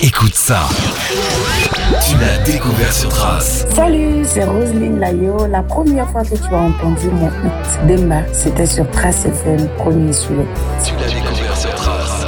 Écoute ça. Tu l'as découvert sur Trace. Salut, c'est Roselyne Layo. La première fois que tu as entendu mon hit Demba, c'était sur Trace FM, premier sur le. Tu l'as découvert sur Trace.